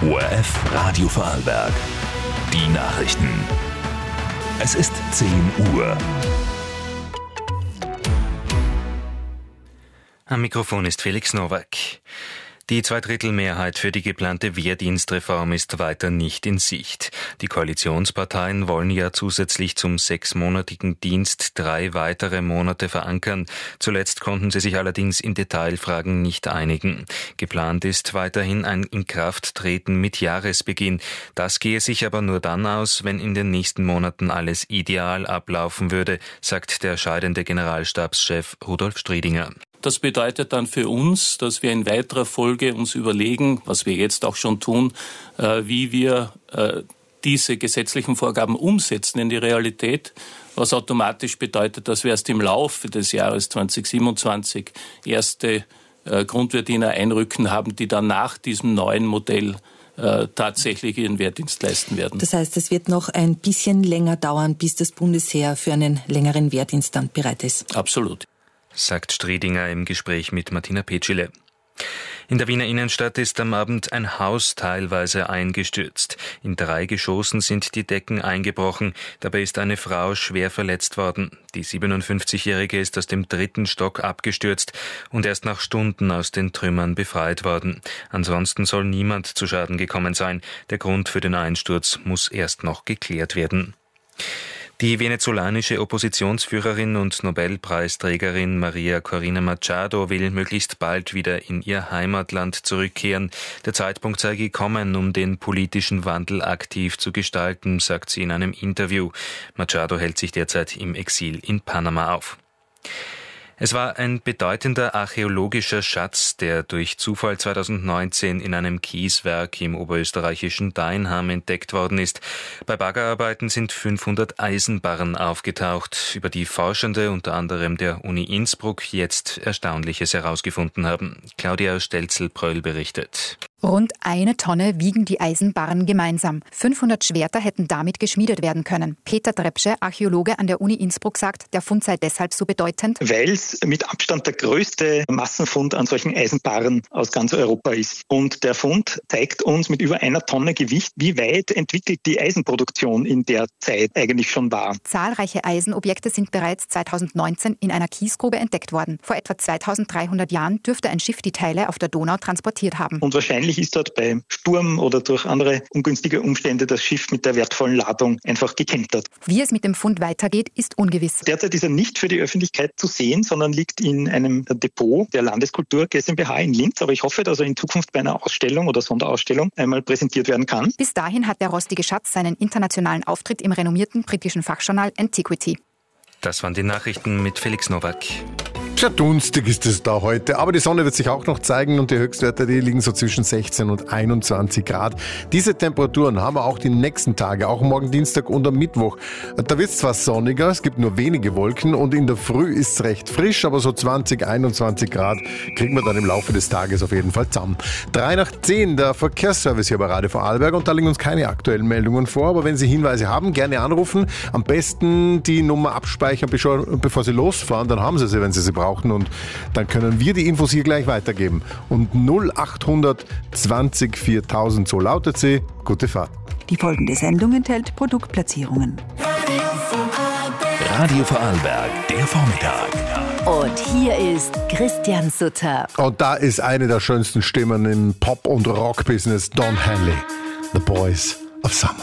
ORF Radio Vorarlberg. Die Nachrichten. Es ist 10 Uhr. Am Mikrofon ist Felix Nowak. Die Zweidrittelmehrheit für die geplante Wehrdienstreform ist weiter nicht in Sicht. Die Koalitionsparteien wollen ja zusätzlich zum 6-monatigen Dienst 3 weitere Monate verankern. Zuletzt konnten sie sich allerdings in Detailfragen nicht einigen. Geplant ist weiterhin ein Inkrafttreten mit Jahresbeginn. Das gehe sich aber nur dann aus, wenn in den nächsten Monaten alles ideal ablaufen würde, sagt der scheidende Generalstabschef Rudolf Striedinger. Das bedeutet dann für uns, dass wir in weiterer Folge uns überlegen, was wir jetzt auch schon tun, wie wir diese gesetzlichen Vorgaben umsetzen in die Realität, was automatisch bedeutet, dass wir erst im Laufe des Jahres 2027 erste Grundwehrdiener einrücken haben, die dann nach diesem neuen Modell tatsächlich ihren Wehrdienst leisten werden. Das heißt, es wird noch ein bisschen länger dauern, bis das Bundesheer für einen längeren Wehrdienst dann bereit ist. Absolut. Sagt Striedinger im Gespräch mit Martina Petschile. In der Wiener Innenstadt ist am Abend ein Haus teilweise eingestürzt. In 3 Geschossen sind die Decken eingebrochen. Dabei ist eine Frau schwer verletzt worden. Die 57-Jährige ist aus dem 3. Stock abgestürzt und erst nach Stunden aus den Trümmern befreit worden. Ansonsten soll niemand zu Schaden gekommen sein. Der Grund für den Einsturz muss erst noch geklärt werden. Die venezolanische Oppositionsführerin und Nobelpreisträgerin Maria Corina Machado will möglichst bald wieder in ihr Heimatland zurückkehren. Der Zeitpunkt sei gekommen, um den politischen Wandel aktiv zu gestalten, sagt sie in einem Interview. Machado hält sich derzeit im Exil in Panama auf. Es war ein bedeutender archäologischer Schatz, der durch Zufall 2019 in einem Kieswerk im oberösterreichischen Deinham entdeckt worden ist. Bei Baggerarbeiten sind 500 Eisenbarren aufgetaucht, über die Forschende unter anderem der Uni Innsbruck jetzt Erstaunliches herausgefunden haben. Claudia Stelzel-Pröll berichtet. Rund 1 Tonne wiegen die Eisenbarren gemeinsam. 500 Schwerter hätten damit geschmiedet werden können. Peter Drepsche, Archäologe an der Uni Innsbruck, sagt, der Fund sei deshalb so bedeutend, weil es mit Abstand der größte Massenfund an solchen Eisenbarren aus ganz Europa ist. Und der Fund zeigt uns mit über 1 Tonne Gewicht, wie weit entwickelt die Eisenproduktion in der Zeit eigentlich schon war. Zahlreiche Eisenobjekte sind bereits 2019 in einer Kiesgrube entdeckt worden. Vor etwa 2300 Jahren dürfte ein Schiff die Teile auf der Donau transportiert haben. Und wahrscheinlich ist dort bei Sturm oder durch andere ungünstige Umstände das Schiff mit der wertvollen Ladung einfach gekentert. Wie es mit dem Fund weitergeht, ist ungewiss. Derzeit ist er nicht für die Öffentlichkeit zu sehen, sondern liegt in einem Depot der Landeskultur GmbH in Linz. Aber ich hoffe, dass er in Zukunft bei einer Ausstellung oder Sonderausstellung einmal präsentiert werden kann. Bis dahin hat der rostige Schatz seinen internationalen Auftritt im renommierten britischen Fachjournal Antiquity. Das waren die Nachrichten mit Felix Nowak. Sehr dunstig ist es da heute, aber die Sonne wird sich auch noch zeigen und die Höchstwerte, die liegen so zwischen 16 und 21 Grad. Diese Temperaturen haben wir auch die nächsten Tage, auch morgen Dienstag und am Mittwoch. Da wird es zwar sonniger, es gibt nur wenige Wolken und in der Früh ist es recht frisch, aber so 20, 21 Grad kriegen wir dann im Laufe des Tages auf jeden Fall zusammen. 3 nach 10, der Verkehrsservice hier bei Radio Vorarlberg und da liegen uns keine aktuellen Meldungen vor, aber wenn Sie Hinweise haben, gerne anrufen. Am besten die Nummer abspeichern, bevor Sie losfahren, dann haben Sie sie, wenn Sie sie brauchen. Und dann können wir die Infos hier gleich weitergeben. Und 0800 20 4000, so lautet sie. Gute Fahrt. Die folgende Sendung enthält Produktplatzierungen. Radio Vorarlberg, der Vormittag. Und hier ist Christian Sutter. Und da ist eine der schönsten Stimmen im Pop- und Rock-Business, Don Henley. The Boys of Summer.